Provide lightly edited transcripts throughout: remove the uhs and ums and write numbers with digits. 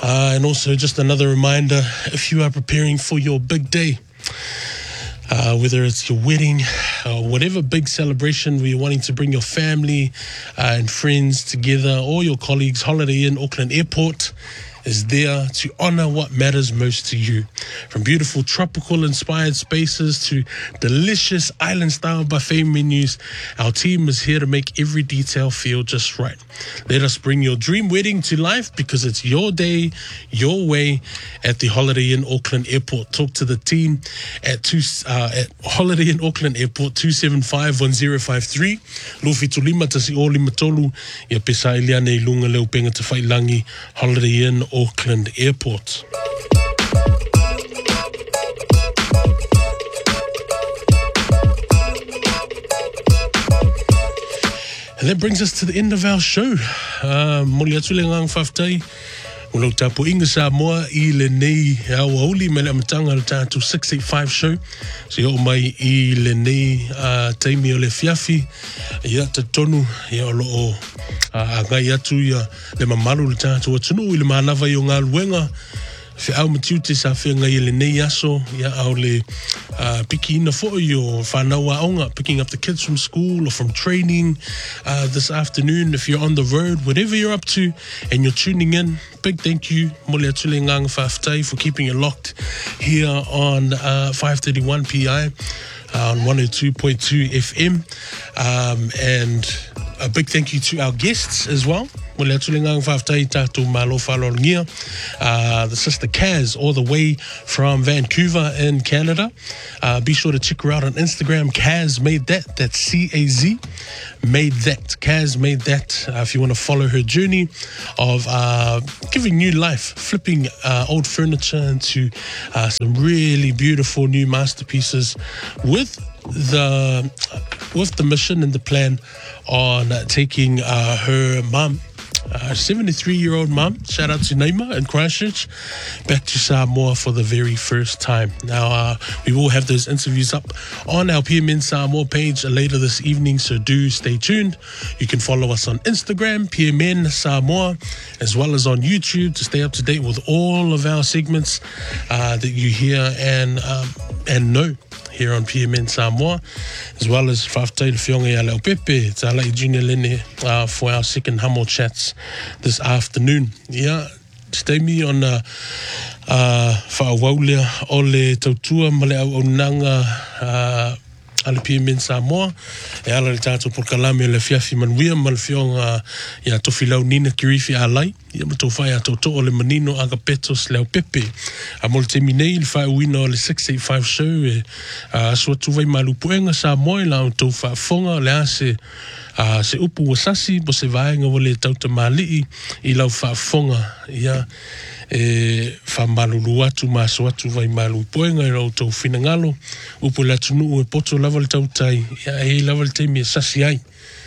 And also just another reminder, if you are preparing for your big day, whether it's your wedding or whatever big celebration where you're wanting to bring your family and friends together, or your colleagues, Holiday Inn Auckland Airport is there to honor what matters most to you. From beautiful tropical inspired spaces to delicious island style buffet menus, our team is here to make every detail feel just right. Let us bring your dream wedding to life, because it's your day, your way at the Holiday Inn Auckland Airport. Talk to the team at Holiday Inn Auckland Airport, 275-1053. Lofi tulima tasi o lima tolu, ia pesa iliane ilunga leo penga te whailangi Holiday Inn Auckland Airport. And that brings us to the end of our show. Moli atu le ngang whaftai. Ulau tapu inga Samoa I le nei au auli me le amatanga le tātu 685 show. So o mai I le nei taimi o le fiafi. Ia te tonu, ia o loo ngai atu ia le mamalu le tātu atunu I le mālawa I o ngā luenga. Fe au matiu te sa whenga I le nei aso, ia au le piki ina fo'i o whanau aonga, picking up the kids from school or from training this afternoon. If you're on the road, whatever you're up to and you're tuning in, big thank you, Mole Atule Ngang Whaftai, for keeping it locked here on 531 PI on 102.2 FM. And a big thank you to our guests as well. The sister Kaz, all the way from Vancouver in Canada. Be sure to check her out on Instagram. Kaz Made That. That's C-A-Z. Made That. Kaz Made That. If you want to follow her journey of giving new life, flipping old furniture into some really beautiful new masterpieces with the mission and the plan on taking her mum, 73-year-old mum, shout out to Naima in Christchurch, back to Samoa for the very first time. Now, we will have those interviews up on our PMN Samoa page later this evening, so do stay tuned. You can follow us on Instagram, PMN Samoa, as well as on YouTube to stay up to date with all of our segments that you hear and know here on PMN Samoa, as well as Whaftai Le Whionga Ia Leo Pepe, Tālai Junior Lene for our second Hummel chats this afternoon. Yeah, stay me on whaawaulia o le tautua ma le au nanga ale PMN Samoa, e ala le tātou porkalame o le fiafi manuia ma le whionga ia tofilau nina kirifi alai, ia matowhai a tauto o le manino agapetos leo pepe. A mo le temi nei le whauina o le 685 show e asua tuvai malupuenga Samoa la o tau whaafonga le se upu wasasi po se vaenga o le tauta malii I lau whaafonga ia whamalulu atu maso atu vai malu poenga I rau tau whinangalo upo la tunu e poto lava le tautai ia e lava le teimi e sasi ai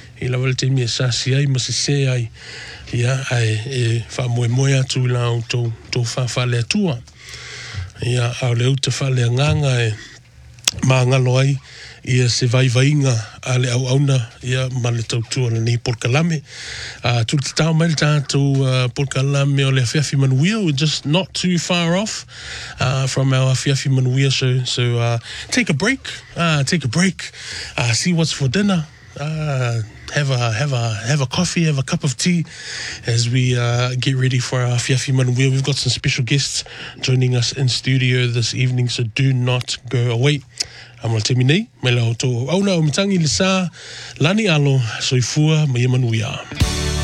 ma se se ai ia e whamoe atu I lau tau whawhale atua ia au le uta whale anganga e maangalo ai ia se vaivainga ale au auna ia ma le tautua le nei porkalame. Tū te tau mai le tātou porkalame o le Awhiawhi Manuia. We're just not too far off from our Awhiawhi Manuia show. So take a break, see what's for dinner. Have a coffee, have a cup of tea as we get ready for our Awhiawhi Manuia. We've got some special guests joining us in studio this evening, so do not go away. Amal te minei, me lau tō auna o mitangi le sā, lani alo, soifua, mai manuia.